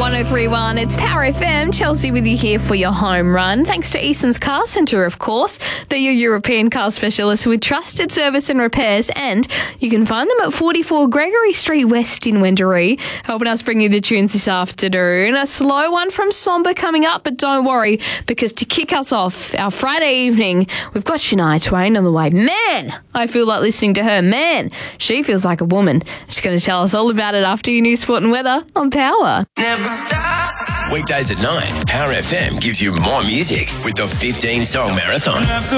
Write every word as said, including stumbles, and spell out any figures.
one oh three one, it's Power F M. Chelsea with you here for your home run. Thanks to Eason's Car Centre, of course. They're your European car specialists with trusted service and repairs, and you can find them at forty-four Gregory Street West in Wendouree, helping us bring you the tunes this afternoon. A slow one from Somber coming up, but don't worry, because to kick us off our Friday evening, we've got Shania Twain on the way. Man, I feel like listening to her. Man, she feels like a woman. She's going to tell us all about it after your news, sport and weather on Power. Never stop. Weekdays at nine, Power F M gives you more music with the fifteen song marathon.